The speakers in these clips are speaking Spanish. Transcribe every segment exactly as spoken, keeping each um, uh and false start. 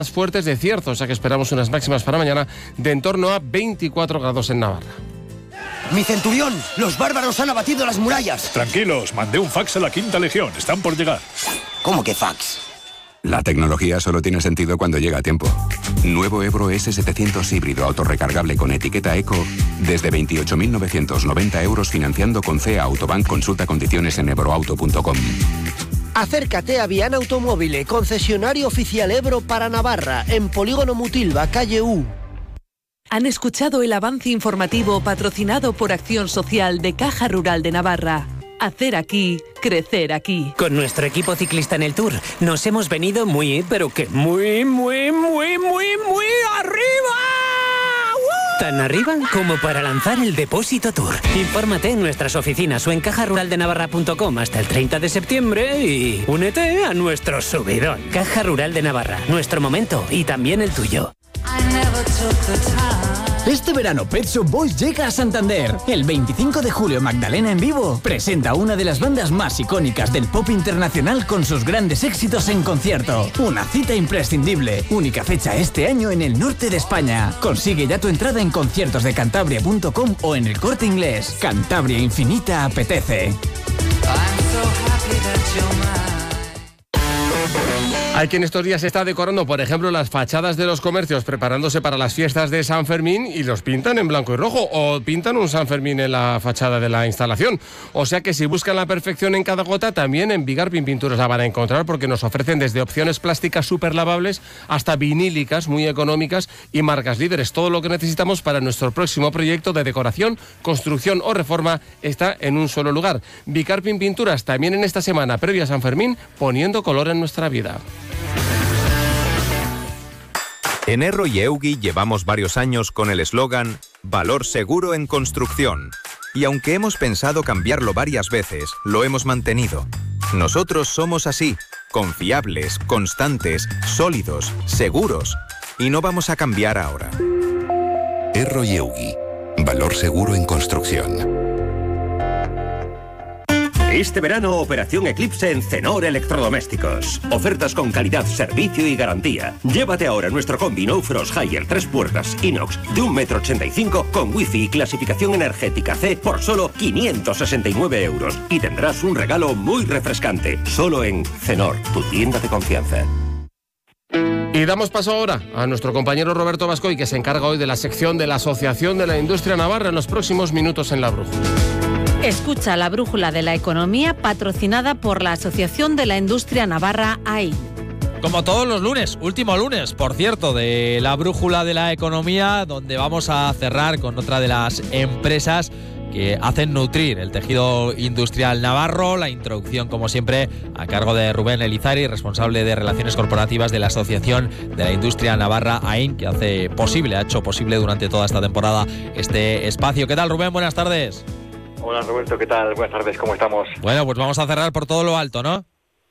fuertes de Cierzo, o sea que esperamos unas máximas para mañana de en torno a veinticuatro grados en Navarra. ¡Mi centurión! ¡Los bárbaros han abatido las murallas! Tranquilos, mandé un fax a la Quinta Legión, están por llegar. ¿Cómo que fax? La tecnología solo tiene sentido cuando llega a tiempo. Nuevo Ebro ese setecientos híbrido autorrecargable con etiqueta Eco desde veintiocho mil novecientos noventa euros financiando con C E A Autobank. Consulta condiciones en ebroauto punto com. Acércate a Viana Automóvil, concesionario oficial Ebro para Navarra, en Polígono Mutilva, calle U. Han escuchado el avance informativo patrocinado por Acción Social de Caja Rural de Navarra. Hacer aquí, crecer aquí. Con nuestro equipo ciclista en el Tour nos hemos venido muy, pero que muy, muy, muy, muy, muy arriba. ¡Uh! Tan arriba como para lanzar el Depósito Tour. Infórmate en nuestras oficinas o en caja rural de navarra punto com hasta el treinta de septiembre y únete a nuestro subidón. Caja Rural de Navarra, nuestro momento y también el tuyo. Este verano Pet Shop Boys llega a Santander. El veinticinco de julio Magdalena en vivo presenta una de las bandas más icónicas del pop internacional con sus grandes éxitos en concierto. Una cita imprescindible. Única fecha este año en el norte de España. Consigue ya tu entrada en conciertos de cantabria punto com o en el Corte Inglés. Cantabria Infinita apetece. Hay quien estos días está decorando, por ejemplo, las fachadas de los comercios preparándose para las fiestas de San Fermín y los pintan en blanco y rojo o pintan un San Fermín en la fachada de la instalación. O sea que si buscan la perfección en cada gota, también en Vigarpin Pinturas la van a encontrar porque nos ofrecen desde opciones plásticas súper lavables hasta vinílicas muy económicas y marcas líderes. Todo lo que necesitamos para nuestro próximo proyecto de decoración, construcción o reforma está en un solo lugar. Vigarpin Pinturas también en esta semana previa a San Fermín poniendo color en nuestra vida. En Erro y Eugui llevamos varios años con el eslogan Valor seguro en construcción. Y aunque hemos pensado cambiarlo varias veces, lo hemos mantenido. Nosotros somos así, confiables, constantes, sólidos, seguros. Y no vamos a cambiar ahora. Erro y Eugui. Valor seguro en construcción. Este verano, Operación Eclipse en Cenor Electrodomésticos. Ofertas con calidad, servicio y garantía. Llévate ahora nuestro combi No Frost Higher tres puertas inox de un metro ochenta y cinco con wifi y clasificación energética C por solo quinientos sesenta y nueve euros. Y tendrás un regalo muy refrescante. Solo en Cenor, tu tienda de confianza. Y damos paso ahora a nuestro compañero Roberto Bascoy, que se encarga hoy de la sección de la Asociación de la Industria Navarra en los próximos minutos en La Brújula. Escucha la Brújula de la Economía, patrocinada por la Asociación de la Industria Navarra A I. Como todos los lunes, último lunes, por cierto, de la Brújula de la Economía, donde vamos a cerrar con otra de las empresas que hacen nutrir el tejido industrial navarro. La introducción, como siempre, a cargo de Rubén Elizari, responsable de Relaciones Corporativas de la Asociación de la Industria Navarra A I N, que hace posible, ha hecho posible durante toda esta temporada este espacio. ¿Qué tal, Rubén? Buenas tardes. Hola Roberto, ¿qué tal? Buenas tardes, ¿cómo estamos? Bueno, pues vamos a cerrar por todo lo alto, ¿no?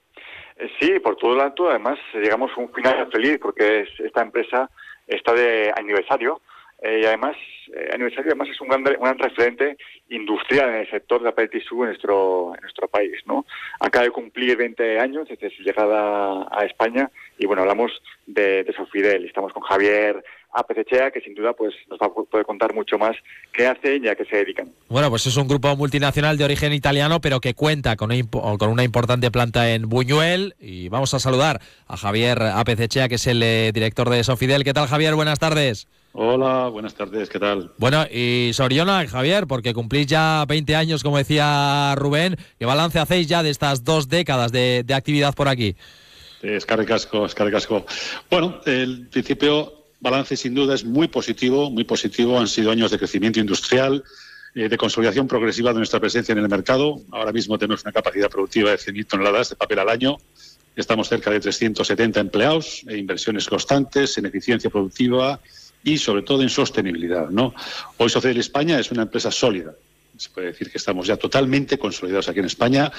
Eh, sí, por todo lo alto, además llegamos a un final feliz porque es, esta empresa está de aniversario eh, y además eh, aniversario además es un gran, un gran referente industrial en el sector de la pared tisú en nuestro, en nuestro país, ¿no? Acaba de cumplir veinte años desde su llegada a España y bueno, hablamos de, de Sofidel, estamos con Javier Apezechea, que sin duda pues nos va a poder contar mucho más qué hacen y a qué se dedican. Bueno, pues es un grupo multinacional de origen italiano, pero que cuenta con una, con una importante planta en Buñuel. Y vamos a saludar a Javier Apezechea, que es el eh, director de Sofidel. ¿Qué tal, Javier? Buenas tardes. Hola, buenas tardes, ¿qué tal? Bueno, y Soriona, Javier, porque cumplís ya veinte años, como decía Rubén. ¿Qué balance hacéis ya de estas dos décadas de, de actividad por aquí? Escarricasco, escarricasco. Bueno, el principio... balance sin duda es muy positivo, muy positivo. Han sido años de crecimiento industrial, eh, de consolidación progresiva de nuestra presencia en el mercado. Ahora mismo tenemos una capacidad productiva de cien mil toneladas de papel al año. Estamos cerca de trescientos setenta empleados, e inversiones constantes en eficiencia productiva y sobre todo en sostenibilidad, ¿no? Hoy Sofidel España es una empresa sólida. Se puede decir que estamos ya totalmente consolidados aquí en España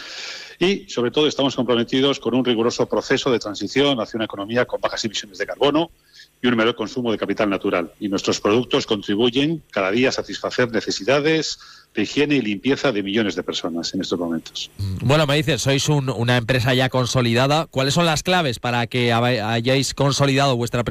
y sobre todo estamos comprometidos con un riguroso proceso de transición hacia una economía con bajas emisiones de carbono y un menor consumo de capital natural. Y nuestros productos contribuyen cada día a satisfacer necesidades de higiene y limpieza de millones de personas en estos momentos. Bueno, me dices, sois un, una empresa ya consolidada. ¿Cuáles son las claves para que hayáis consolidado vuestra